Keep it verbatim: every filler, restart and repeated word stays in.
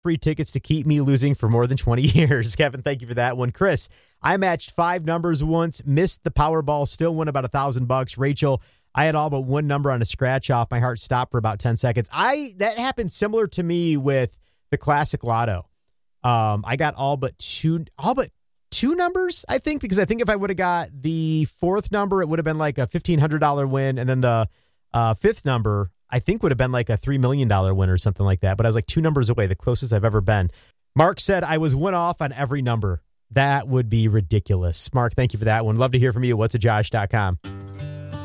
free tickets to keep me losing for more than twenty years. Kevin, thank you for that one. Chris, I matched five numbers once, missed the Powerball, still won about a thousand bucks. Rachel, I had all but one number on a scratch off. My heart stopped for about ten seconds. I that happened similar to me with the Classic Lotto. Um, I got all but two, all but two numbers, I think, because I think if I would have got the fourth number, it would have been like a fifteen hundred dollars win, and then the uh, fifth number, I think, would have been like a three million dollars win or something like that. But I was like two numbers away, the closest I've ever been. Mark said I was one off on every number. That would be ridiculous. Mark, thank you for that one. Love to hear from you. What's a Josh dot com.